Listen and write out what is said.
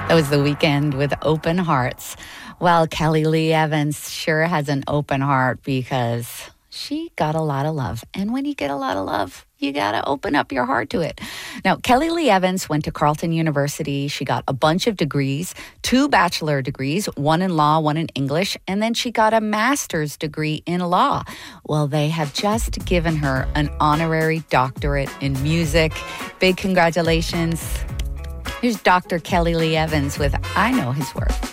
That was The Weeknd with Open Hearts. Well, Kelly Lee Evans sure has an open heart because she got a lot of love. And when you get a lot of love, you got to open up your heart to it. Now, Kelly Lee Evans went to Carleton University. She got a bunch of degrees, 2 bachelor degrees, one in law, one in English, and then she got a master's degree in law. Well, they have just given her an honorary doctorate in music. Big congratulations. Here's Dr. Kelly Lee Evans with I Know His Worth.